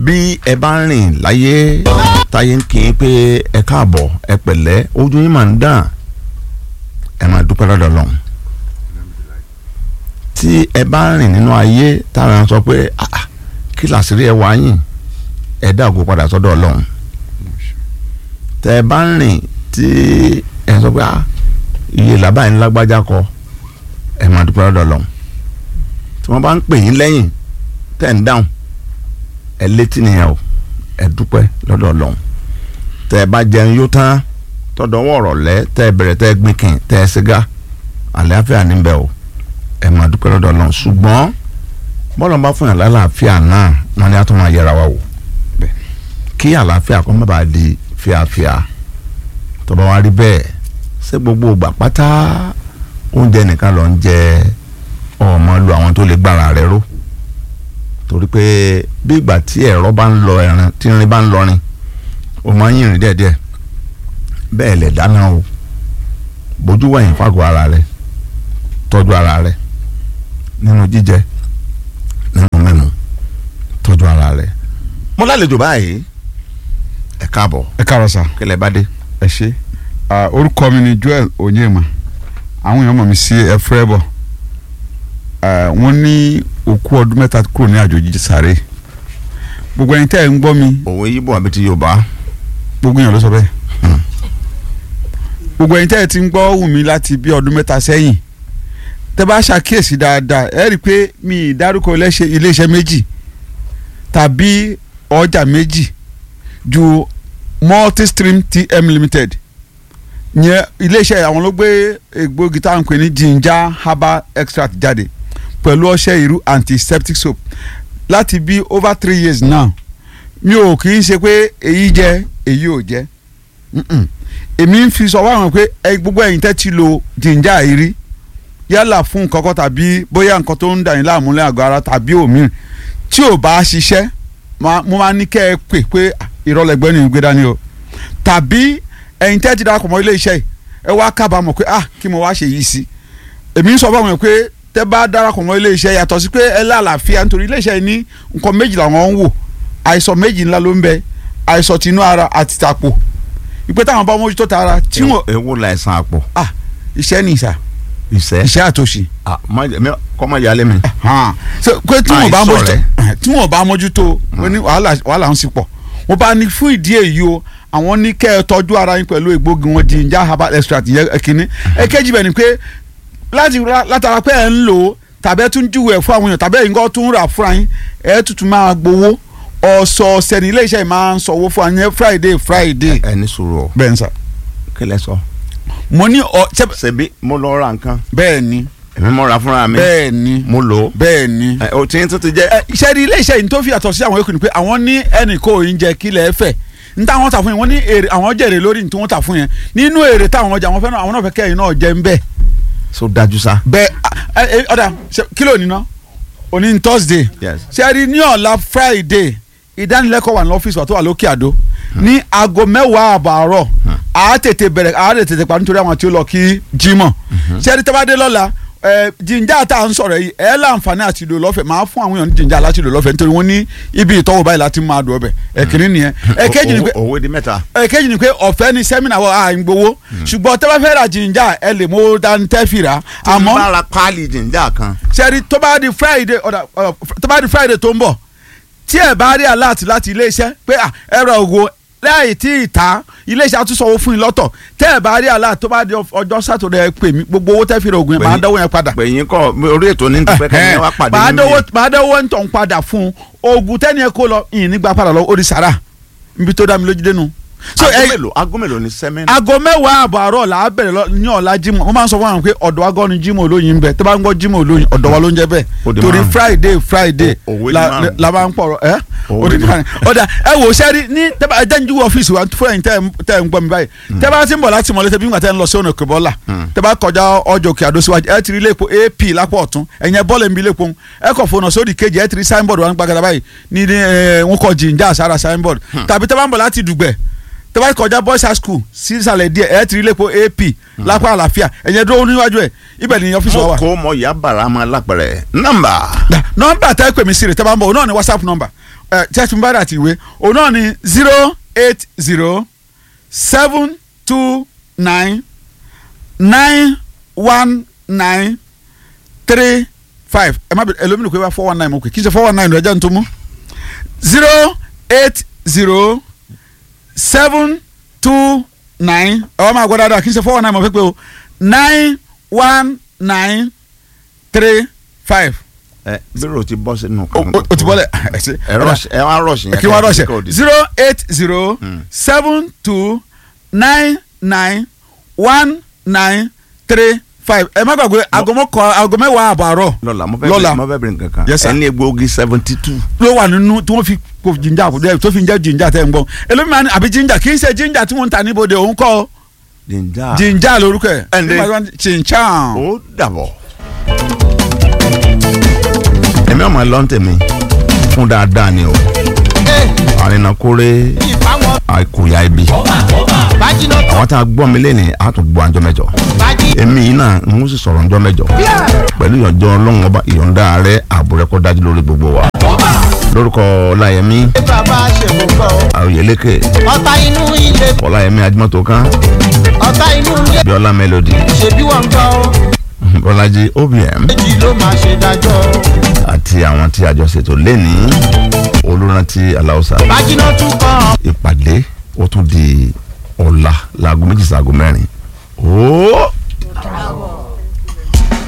bí ẹ bá rìn láyé táyé ń kí n pé ẹ káàbọ̀ ẹ pẹ̀lẹ́ ojú yín máa ń dàn ẹ máa dúpẹ́ lọ́dọ̀ Ọlọ́run. tí ẹ bá rìn nínú ayé táwọn sọ pé kí làṣírí ẹ wá yìn ẹ dá ògo padà sọ́dọ̀ Ọlọ́run. tẹ ẹ bá rìn tí ẹ sọ pé iye làbá yín lágbájá kọ ẹ máa dúpẹ́ lọ́dọ̀ Ọlọ́run. tí wọ́n bá ń pè yín lẹ́yìn tẹ̀ ń dáhùn ẹ létí nìyẹn o ẹ dúpẹ́ lọ́dọ̀ Ọlọ́run. tẹ ẹ bá jẹun yóò tán tọ̀dọ̀ wọ̀rọ̀ lẹ́ tẹ ẹ bẹ̀rẹ̀ tẹ ẹ gbin kìn tẹ ẹ ṣẹ́gá àlàáfíà níbẹ̀ o ẹ máa dúpẹ́ lọ́dọ̀ Ọlọ́run. ṣùgbọ́n bọ́lá bá fún yàn lálàáfíà náà wọ́n ní a tún máa yẹra wa wò kí àlàáfíà kó má bàa di fíafíà tó bá wá rí bẹ́ẹ̀ ṣé gbogbo ìgbà pátá oúnjẹ nìkan ló ń jẹ ọmọ lu àwọn tó lè gbára rẹ ró torí pé bí ìgbà tí ẹ̀rọ bá ń lọ ẹran tí irin bá ń lọrin o máa ń yìnrìn díẹ̀díẹ̀ bẹ́ẹ̀ lẹ̀ dáná o bójú wẹ̀yìn fàgọ́ ara rẹ tọ́jú ara rẹ nínú jíjẹ nínú mímu tọ́jú ara rẹ. mo lálejò báyìí ẹ káàbọ̀. ẹ káàárọ̀ sà. kílẹ̀ bá dé. ẹ ṣé orúkọ mi ni Joel Onyema àwọn èèyàn mọ̀ mí sí Ẹfúrẹ́bọ̀ wọ́n ní òkú ọdún mẹ́ta kúrò ní àjòjì sáré gbogbo ẹni tẹ́ ẹ̀ ń gbọ́ mi. òwe yíbò àbí ti Yorùbá. gbogbo èèyàn ló sọ bẹ́ẹ̀. gbogbo ẹni tẹ́ ẹ̀ ti ń gbọ́ wù mí láti bí ọdún mẹ́ta sẹ́yìn tẹ́ bá ṣàkíyèsí dáadáa ẹ rí i pé mi ì dárúkọ iléeṣẹ́ méjì tàbí ọjà méjì ju Multistream TM Limited yẹn iléeṣẹ́ àwọn ló gbé egbògi tá à ń pè ní ginger herbal extract jáde pẹ̀lú ọṣẹ ìrú antiseptic soap láti bí over 3 years now mi ò kì í ṣe pé èyí jẹ èyí ò jẹ èmi ń fi sọ wá wọn pé gbogbo ẹ̀yin tẹ́ ti lo ginger ìrí yálà fún nǹkan kan tàbí bóyá nǹkan tó ń dà yín láàmú lẹ́yìn àgọ́ ara tàbí òmíràn tí ò bá ṣiṣẹ́ mo máa ní kẹ́ ẹ pé ìrọ̀lẹ́gbẹ́ ni ìgbé dání o tàbí ẹ̀yin tẹ́ ti darapọ̀ mọ́ ilé iṣẹ́ yìí ẹ wá kábàámọ̀ pé kí mo wá ṣe yìí sí èmi ń sọ fún àwọn pé tẹ́ bá darapọ̀ mọ́ ilé iṣẹ́ yàtọ̀ sí pé ẹ lálàáfíà nítorí ilé iṣẹ́ yìí ní nǹkan méjì làwọn ń wò àìsàn méjì ńlá ló ń bẹ àìsàn tinú ara àti tàpò ìpè táwọn bá mójútó tara tí wọn. ewu la ẹ̀sán àpò. iṣẹ́ ni ìṣà iṣẹ́ àtòṣì. kọ́ máa yálé mi. pé tí wọn bá mójútó wàhálà ń sì pọ̀ wọ́n bá ní fún ìdí èyí o àwọn ní kẹ́ ẹ tọ́jú ara yín pẹ̀lú egbògi wọn ginger herbal extract yẹn ẹ̀kíní ẹ̀kejì bẹ̀ ni pé látara pé ẹ̀ ń lò ó tàbí ẹ̀ tún júwèé fún àwọn èèyàn tàbí ẹ̀yin kan tún rà fúnra yín ẹ̀ tuntun máa gbowó ọ̀sọ̀ọ̀sẹ̀ ní iléeṣẹ́ yìí máa ń sanwó fún àyẹn Friday. ẹ ní sùúrù o. bẹ́ẹ̀ ni sà. kí lẹ sọ. mo ní ṣebí mo lọ ra nǹkan. bẹ́ẹ̀ ni. èmi mo ra fúnra mi. bẹ́ẹ̀ ni. mo lò ó. bẹ́ẹ̀ ni. o ti ń tó ti jẹ. iṣẹ́ rí iléeṣẹ́ yìí tó fi àtọ̀ sí àwọn èkó ni pé àwọn ní ẹnì kò ń jẹ kílẹ̀ ẹ̀fẹ̀ n táwọn tà fún yẹn wọ́n ní èrè àwọn jèrè lórí ní tí wọ́n tà fún yẹn nínú èrè táwọn ọjà àwọn fẹ́ràn àwọn náà fẹ́ kẹ́yìn náà jẹ́ ń bẹ́ẹ̀. so dájú sá. bẹ́ẹ̀ ọ̀dà kílò níná òní ní Thursday. yes. ṣe rí ní ọ̀la Friday ìdánilẹ́kọ̀ọ́ wà ní ọ́fíìsì wa tó wà lókè àdó ní aago 10:00 àárọ̀ àá tètè bẹ̀rẹ̀ àá tètè pa nítorí àwọn tí ó lọ kí Jímọ̀ ṣé ẹni tẹ́ bá dé lọ́la jíjà tá à ń sọ̀rọ̀ yìí ẹ̀ láǹfààní àti ìlò lọ́fẹ̀ẹ́ máa fún àwọn èèyàn ní jíjà láti ìlò lọ́fẹ̀ẹ́ nítorí wọ́n ní ibi ìtọ́wò báyìí láti máa dùn ọbẹ̀ ẹ̀kíní nìyẹn ẹ̀kejì ni pé owó di mẹ́ta ẹ̀kejì ni pé ọ̀fẹ́ ni sẹ́mínà wọ àìgbowó ṣùgbọ́n tẹ́ bá fẹ́ ra jíjà ẹ lè mú dání tẹ́ fìrà àmọ́ tí n bá ra páálí jíjà kan. ṣẹ́ni tó bá di Friday tó ń bọ̀ tí ẹ bá rí aláàtì láti iléeṣẹ́ pé ẹ̀rọ ògo lẹ́yìn tí ìta iléeṣẹ́ àtúnṣọwọ́ fún yín lọ́tọ̀ tẹ́ ẹ bá rí aláàtì tó bá di ọjọ́ sátọ̀dẹ̀ pè mí gbogbo owó tẹ́ fi ra ògùn yẹn máa dánwó yẹn padà. pèyìn kọ orí ètò ní ìpẹ́ kẹ́ni wá pàdé nínú yẹn. máa dánwó ń tọ̀ ń padà fún ògùn tẹ́ni ẹ kó lọ ìyìn nígbà padà lọ orí sàrà níbi tó dá mi lójú dénú. aago mélòó ni sẹ́mínà. aago 10:00 àárọ̀ là á bẹ̀rẹ̀ ní ọ̀la Jímọ̀ wọ́n máa ń sọ fún àwọn pé ọ̀dọ̀ agọ́ ni Jímọ̀ olóyin ń bẹ tó bá ń gbọ́ Jímọ̀ olóyin ọ̀dọ̀ wa ló ń jẹ́ bẹ́ẹ̀ torí Friday la máa ń pọ̀rọ̀ ọ̀dà ẹ wò sẹ́rí ní ẹ̀jẹ̀njú ọ́fíìsì wa fún ẹ̀yin tẹ́ ń gbọ́ mi báyìí tẹ́ bá ti ń bọ̀ láti mọ̀lẹ́ tẹ́ bí nígbà tẹ́ ń lọ sí ọ̀nà Òkèbọ́lá tẹ́ bá kọjá ọjọ́ Òkè Àdó síwájú ẹ ti rí iléepo AP lápò ọ̀tún ẹ̀yin bọ́ọ̀lù ẹ̀mí iléepo ẹ kọ̀ fóònù sódì kejì ẹ ti rí signboard wa ń gbàgàdà báyìí ní wọn kọ jìnjà àsára signboard tàbí tẹ́ bá ń bọ̀ láti Dùgbẹ̀ tẹ́ bá kọjá boys high school sísàlẹ̀ díẹ̀ ẹ ti rí iléepo AP lápá àlàáfíà ẹ̀yin dúró níwájú ẹ̀ ibẹ̀ ni ọ́fíìsì wa wà. mo kó mọ ìyá bàrà máa lápẹ̀rẹ̀ nọ́mbà tẹ́ pè mí sí rẹ̀ tẹ́ bá ń bọ̀ náà ni WhatsApp nọ́mbà tẹ́tù bá dà ti ìwé òun náà ni 080 729 919 35 ẹ má bẹ ẹlòmínú pé wá 419 mọ̀ pé kì í ṣe 419 ló ẹjẹ́ ń tó mú 080 729 ọ̀ máa gbọ́ dáadáa kì í ṣe 419 mọ̀ pé o 919 35. bírò ti bọ́ sínú kan. o ti bọ́lẹ̀. ẹ wá rọ̀ṣì yẹn. kí wọ́n rọ̀ṣì 080 72 99 1935 ẹ má gbàgbé aago mẹ́wàá àbọ̀ àárọ̀. lọ́la mo fẹ́ bẹ̀rẹ̀ nǹkan kan. Yes, sir. ẹni egbòogi 72. ló wà nínú tí wọ́n fi kó jinja tó fi ń jẹ́ jinja tẹ́ ń gbọ́ ẹlòmíràn ni àbí jinja kì í ṣe jinja tí wọ́n ń ta níbodè òun kọ́ jinja lórúkọ ẹ̀ chinchan. ó dàbọ̀. èmi ọmọ ẹ lọ́n tèmi fún dáadáa ni o àrìnàkórè àìkúyà ibi àwọn tá a gbọ́ mi lẹ́nìí a tún gbọ́ àjọ mẹ́jọ èmi yìí náà ń sì sọ̀rọ̀ àjọ mẹ́jọ pẹ̀lú ìyànjọ́ ọlọ́run ọba ìyọ̀ǹda rẹ̀ ààbò rẹ̀ kó dájú lórí gbogbo wa lórúkọ ọláyẹmí àròyẹlẹkẹ ọláyẹmí ajímọ́tò kan bíọ́lá melody bọ́lájí obm àti àwọn tí a jọ ṣètò lẹ́nìí olùrántí aláùsà ìpàdé ó tún di ọ̀la láago 2 sí aago 4.